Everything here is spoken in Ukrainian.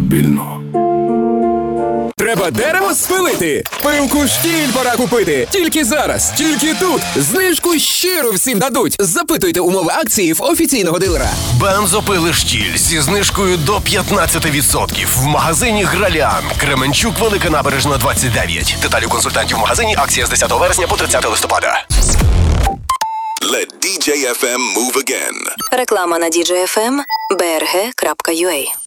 стабільно. Треба дерево спилити? Пилку штіль пора купити. Тільки зараз, тільки тут. Знижку щиро всім дадуть. Запитуйте умови акції в офіційного дилера. Бензопили штіль зі знижкою до 15% в магазині Граліан. Кременчук, Велика Набережна, 29. Деталі у консультантів в магазині. Акція з 10 вересня по 30 листопада. Let DJ FM move again. Реклама на DJ FM, brg.ua.